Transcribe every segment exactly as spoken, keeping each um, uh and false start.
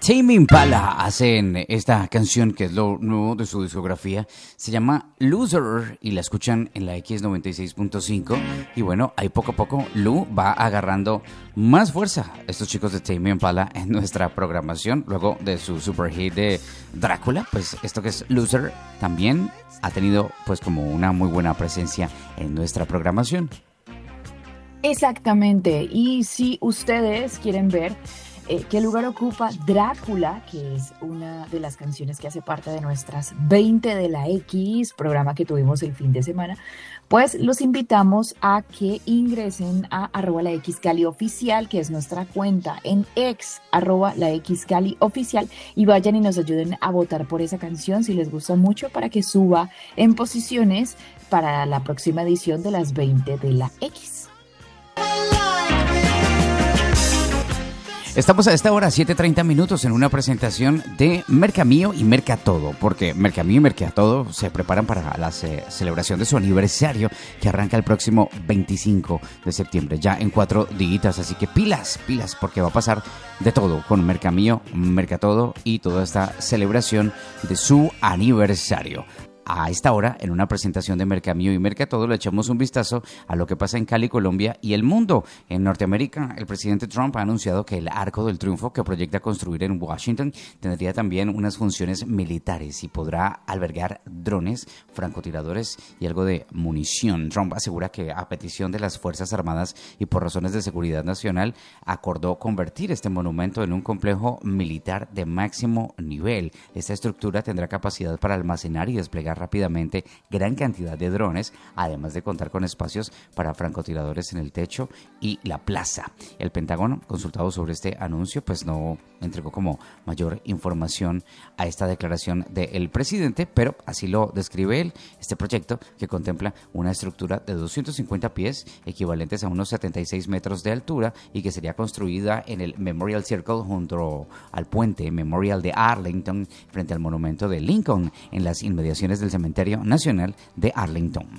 Tame Impala hacen esta canción que es lo nuevo de su discografía. Se llama Loser y la escuchan en la X noventa y seis punto cinco. Y bueno, ahí poco a poco Lu va agarrando más fuerza estos chicos de Tame Impala en nuestra programación. Luego de su super hit de Drácula, pues esto que es Loser también ha tenido pues como una muy buena presencia en nuestra programación. Exactamente. Y si ustedes quieren ver Eh, ¿qué lugar ocupa Drácula? Que es una de las canciones que hace parte de nuestras veinte de la X, programa que tuvimos el fin de semana. Pues los invitamos a que ingresen a arroba la X Cali oficial, que es nuestra cuenta en ex, arroba la X Cali oficial, y vayan y nos ayuden a votar por esa canción si les gusta mucho para que suba en posiciones para la próxima edición de las veinte de la X. Estamos a esta hora, siete treinta minutos, en una presentación de Mercamío y Mercatodo, porque Mercamío y Mercatodo se preparan para la ce- celebración de su aniversario, que arranca el próximo veinticinco de septiembre, ya en cuatro días, así que pilas, pilas, porque va a pasar de todo con Mercamío, Mercatodo y toda esta celebración de su aniversario. A esta hora, en una presentación de Mercamío y Mercatodo, le echamos un vistazo a lo que pasa en Cali, Colombia y el mundo. En Norteamérica, el presidente Trump ha anunciado que el Arco del Triunfo que proyecta construir en Washington tendría también unas funciones militares y podrá albergar drones, francotiradores y algo de munición. Trump asegura que a petición de las Fuerzas Armadas y por razones de seguridad nacional, acordó convertir este monumento en un complejo militar de máximo nivel. Esta estructura tendrá capacidad para almacenar y desplegar rápidamente gran cantidad de drones, además de contar con espacios para francotiradores en el techo y la plaza. El Pentágono, consultado sobre este anuncio, pues no entregó como mayor información a esta declaración del presidente, pero así lo describe él, este proyecto que contempla una estructura de doscientos cincuenta pies, equivalentes a unos setenta y seis metros de altura, y que sería construida en el Memorial Circle junto al puente Memorial de Arlington, frente al monumento de Lincoln, en las inmediaciones del Cementerio Nacional de Arlington.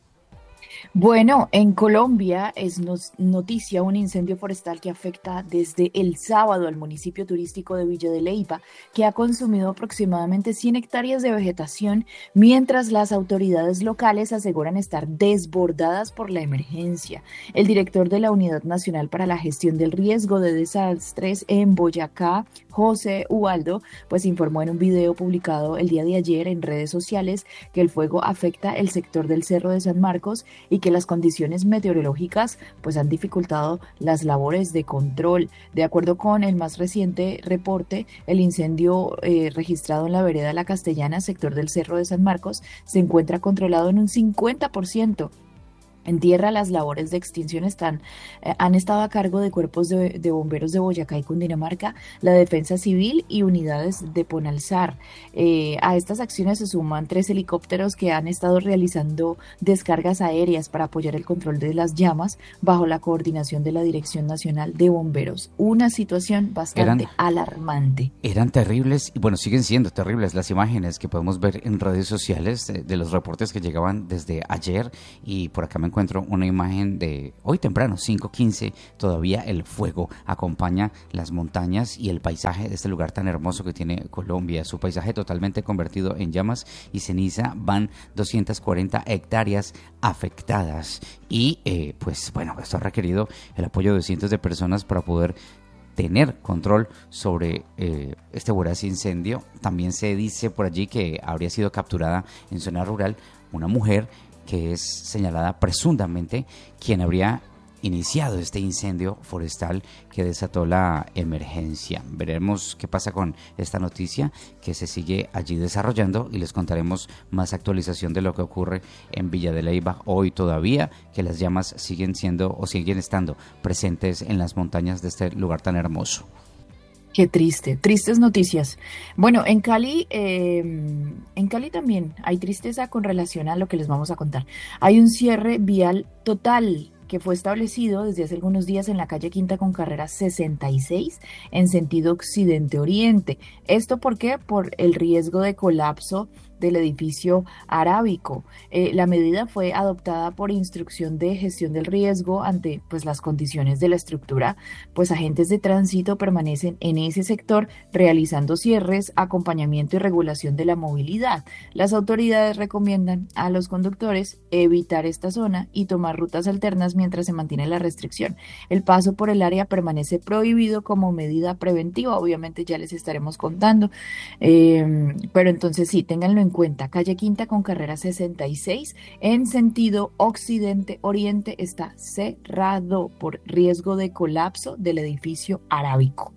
Bueno, en Colombia es nos- noticia un incendio forestal que afecta desde el sábado al municipio turístico de Villa de Leyva, que ha consumido aproximadamente cien hectáreas de vegetación, mientras las autoridades locales aseguran estar desbordadas por la emergencia. El director de la Unidad Nacional para la Gestión del Riesgo de Desastres en Boyacá, José Ubaldo, pues informó en un video publicado el día de ayer en redes sociales que el fuego afecta el sector del Cerro de San Marcos y que las condiciones meteorológicas pues han dificultado las labores de control. De acuerdo con el más reciente reporte, el incendio eh, registrado en la vereda La Castellana, sector del Cerro de San Marcos, se encuentra controlado en un cincuenta por ciento. En tierra, las labores de extinción están, eh, han estado a cargo de cuerpos de, de bomberos de Boyacá y Cundinamarca, la Defensa Civil y unidades de Ponalzar. Eh, a estas acciones se suman tres helicópteros que han estado realizando descargas aéreas para apoyar el control de las llamas bajo la coordinación de la Dirección Nacional de Bomberos. Una situación bastante Eran, alarmante. eran terribles, y bueno, siguen siendo terribles las imágenes que podemos ver en redes sociales de, de los reportes que llegaban desde ayer, y por acá me encuentro una imagen de hoy temprano, cinco quince, todavía el fuego acompaña las montañas y el paisaje de este lugar tan hermoso que tiene Colombia, su paisaje totalmente convertido en llamas y ceniza. Van doscientas cuarenta hectáreas afectadas y eh, pues bueno, esto ha requerido el apoyo de cientos de personas para poder tener control sobre eh, este voraz incendio. También se dice por allí que habría sido capturada en zona rural una mujer que es señalada presuntamente quien habría iniciado este incendio forestal que desató la emergencia. Veremos qué pasa con esta noticia que se sigue allí desarrollando y les contaremos más actualización de lo que ocurre en Villa de Leyva hoy todavía, que las llamas siguen siendo o siguen estando presentes en las montañas de este lugar tan hermoso. Qué triste, tristes noticias. Bueno, en Cali, eh, en Cali también hay tristeza con relación a lo que les vamos a contar. Hay un cierre vial total que fue establecido desde hace algunos días en la calle Quinta con carrera sesenta y seis en sentido occidente-oriente. ¿Esto por qué? Por el riesgo de colapso del edificio arábico. Eh, la medida fue adoptada por instrucción de gestión del riesgo ante pues, las condiciones de la estructura, pues agentes de tránsito permanecen en ese sector realizando cierres, acompañamiento y regulación de la movilidad. Las autoridades recomiendan a los conductores evitar esta zona y tomar rutas alternas mientras se mantiene la restricción. El paso por el área permanece prohibido como medida preventiva, obviamente ya les estaremos contando, eh, pero entonces sí, ténganlo en cuenta. Calle Quinta con carrera sesenta y seis en sentido occidente-oriente está cerrado por riesgo de colapso del edificio arábico.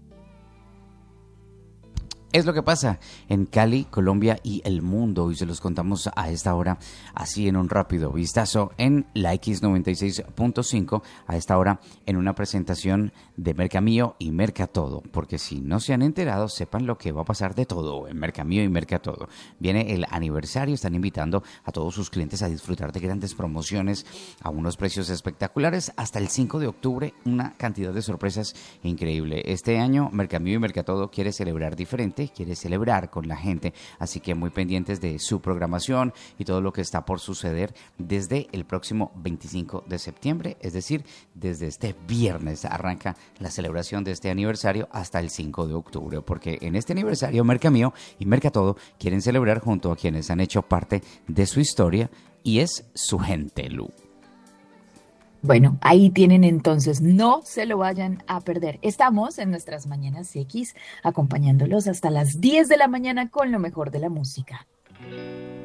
Es lo que pasa en Cali, Colombia y el mundo, y se los contamos a esta hora, así en un rápido vistazo en la X noventa y seis punto cinco, a esta hora en una presentación de Mercamío y Mercatodo, porque si no se han enterado, sepan lo que va a pasar de todo en Mercamío y Mercatodo. Viene el aniversario, están invitando a todos sus clientes a disfrutar de grandes promociones a unos precios espectaculares hasta el cinco de octubre, una cantidad de sorpresas increíble. Este año Mercamío y Mercatodo quiere celebrar diferente, quiere celebrar con la gente, así que muy pendientes de su programación y todo lo que está por suceder desde el próximo veinticinco de septiembre, es decir, desde este viernes arranca la celebración de este aniversario hasta el cinco de octubre, porque en este aniversario Mercamío y Mercatodo quieren celebrar junto a quienes han hecho parte de su historia y es su gente, Lu. Bueno, ahí tienen entonces, no se lo vayan a perder. Estamos en nuestras Mañanas X acompañándolos hasta las diez de la mañana con lo mejor de la música.